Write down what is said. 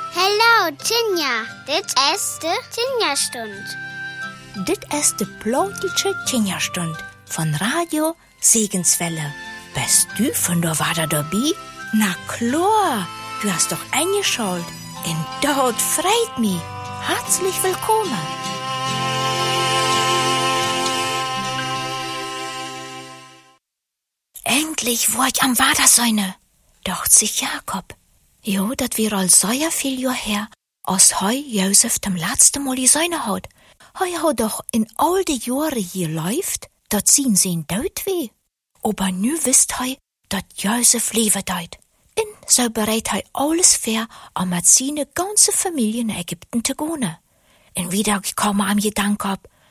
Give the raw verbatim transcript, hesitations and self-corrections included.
Hallo, Tinja. Dit is de Tinja-Stund. Dit is de plotische Tinja-Stund von Radio Segenswelle. Bist du von der Wader dabei? Na klar, du hast doch eingeschaltet. Und dort freut mich. Herzlich willkommen. Endlich war ich am Wadersäune, dacht sich Jakob. Jo, dat wir all sehr viel Jahr her, als heu Josef dem letzten Mal die Säune hat. Heu hat doch in all die Jahre hier läuft, dat sehen sie ihn dort weh. Aber nu wisst heu, dat Josef leben deit. Und so bereit heu alles fair, am mit seine ganze Familie in Ägypten zu gehen. Und wieder kam er am Gedanke ab,